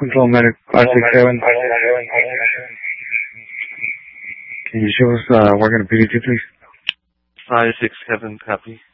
Control medic 567. Can you show us working a PD2, please? 567, copy.